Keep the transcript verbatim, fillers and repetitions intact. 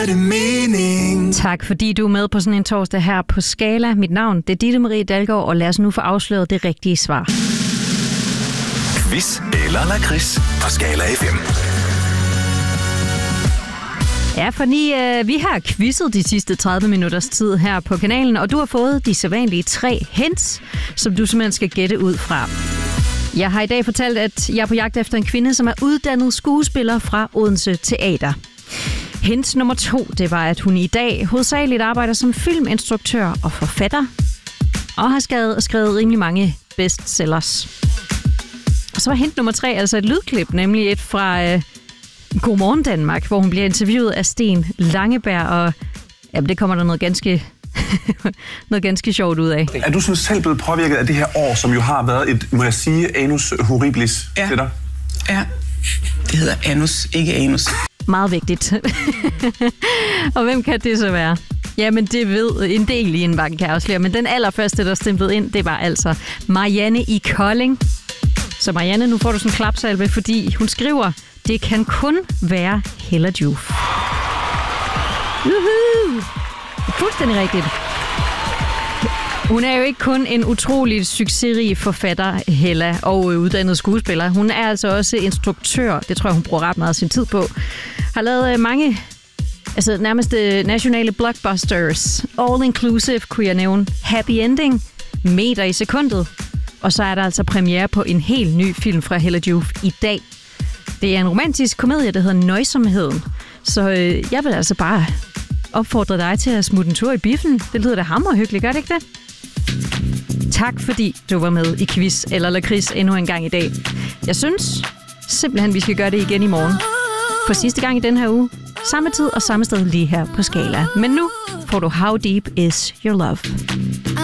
Tak fordi du er med på sådan en torsdag her på Skala. Mit navn det er Ditte Marie Dalgaard, og lad os nu få afsløret det rigtige svar. Quiz eller lakrids på Skala F M. Ja, fordi øh, vi har quizzet de sidste tredive minutters tid her på kanalen, og du har fået de sædvanlige tre hints, som du simpelthen skal gætte ud fra. Jeg har i dag fortalt, at jeg er på jagt efter en kvinde, som er uddannet skuespiller fra Odense Teater. Hint nummer to, det var, at hun i dag hovedsageligt arbejder som filminstruktør og forfatter, og har skrevet, skrevet rimelig mange bestsellers. Og så var hint nummer tre altså et lydklip, nemlig et fra øh, Godmorgen Danmark, hvor hun bliver interviewet af Sten Langeberg, og jamen, det kommer der noget ganske, noget ganske sjovt ud af. Er du sådan selv blevet påvirket af det her år, som jo har været et, må jeg sige, anus horribilis ja. til dig? Ja, det hedder anus, ikke anus. Meget vigtigt. Og hvem kan det så være? Jamen, det ved en del i en bank, kan jeg afsløre. Men den allerførste, der stemplede ind, det var altså Marianne i Kolding. Så Marianne, nu får du sådan en klapsalve, fordi hun skriver, det kan kun være Hella Juf. Woohoo! Fuldstændig rigtigt. Hun er jo ikke kun en utrolig succesrig forfatter, Hella, og uddannet skuespiller. Hun er altså også instruktør. Det tror jeg, hun bruger ret meget af sin tid på. Har lavet mange, altså nærmest nationale blockbusters. All Inclusive, kunne jeg nævne. Happy Ending, Meter i sekundet. Og så er der altså premiere på en helt ny film fra Hella Juf i dag. Det er en romantisk komedie, der hedder Nøjsomheden. Så øh, jeg vil altså bare opfordre dig til at smutte en tur i biffen. Det lyder da hammerhyggeligt, gør det ikke det? Tak fordi du var med i quiz eller lakrids endnu en gang i dag. Jeg synes simpelthen, vi skal gøre det igen i morgen. For sidste gang i den her uge. Samme tid og samme sted lige her på Skala. Men nu får du How Deep Is Your Love.